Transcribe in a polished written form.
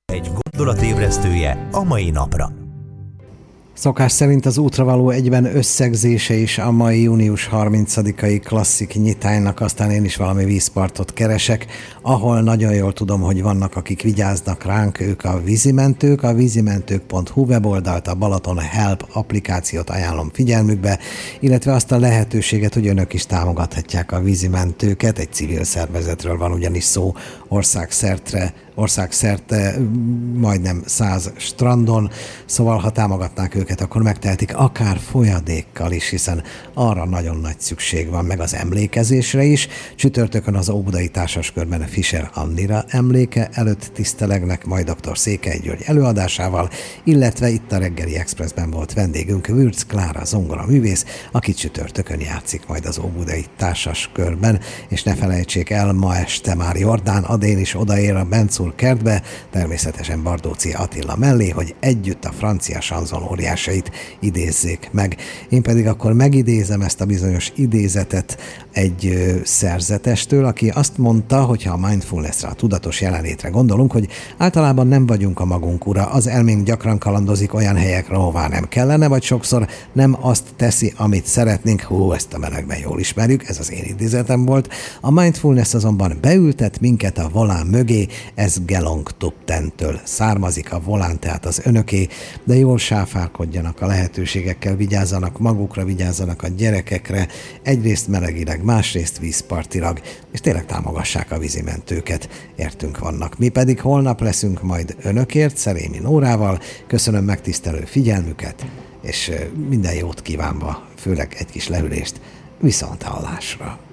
Egy gondolatébresztője a mai napra. Szokás szerint az útra való egyben összegzése is a mai június 30-ai klasszik nyitánynak, aztán én is valami vízpartot keresek, ahol nagyon jól tudom, hogy vannak, akik vigyáznak ránk, ők a vízimentők, a vízimentők.hu weboldalt, a Balaton Help applikációt ajánlom figyelmükbe, illetve azt a lehetőséget, hogy önök is támogathatják a vízimentőket, egy civil szervezetről van ugyanis szó, országszerte majdnem 100 strandon, szóval ha támogatnák őket, akkor megtehetik akár folyadékkal is, hiszen arra nagyon nagy szükség van, meg az emlékezésre is. Csütörtökön az óbudai társaskörben a Fischer Annira emléke előtt tisztelegnek, majd dr. Székely György előadásával, illetve itt a Reggeli Expressben volt vendégünk Würz Klára zongora művész, aki csütörtökön játszik majd az óbudai társaskörben, és ne felejtsék el, ma este már Jordán Adén is odaér a Bencúr kertbe, természetesen Bardóczy Attila mellé, hogy együtt a francia sanzon óriásait idézzék meg. Én pedig akkor megidézem ezt a bizonyos idézetet egy szerzetestől, aki azt mondta, hogy ha a mindfulnessre, a tudatos jelenlétre gondolunk, hogy általában nem vagyunk a magunk ura, az elménk gyakran kalandozik olyan helyekre, ahová nem kellene, vagy sokszor nem azt teszi, amit szeretnénk. Ezt a melegben jól ismerjük, ez az én idézetem volt. A mindfulness azonban beültet minket a volán mögé, ez Gelong Tuptentől származik, a volán tehát az önöké, de jól sáfárkodjanak a lehetőségekkel, vigyázzanak magukra, vigyázzanak a gyerekekre, egyrészt melegileg, másrészt vízpartilag, és tényleg támogassák a vízimentőket, értünk vannak. Mi pedig holnap leszünk majd önökért, Szerémi Nórával. Köszönöm megtisztelő figyelmüket, és minden jót kívánva, főleg egy kis leülést, viszonthallásra.